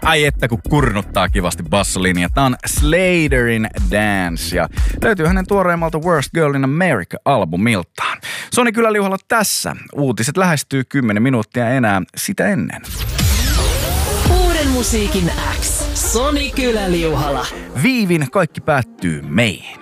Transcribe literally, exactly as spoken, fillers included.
Ai että kun kurnuttaa kivasti bassolinja. Tää on Slaterin Dance ja löytyy hänen tuoreimmalta Worst Girl in America-albumiltaan. Soni Kyläliuhalla tässä. Uutiset lähestyy kymmenen minuuttia enää sitä ennen. Uuden musiikin X. Soni Kyläliuhala. Viivin kaikki päättyy meihin.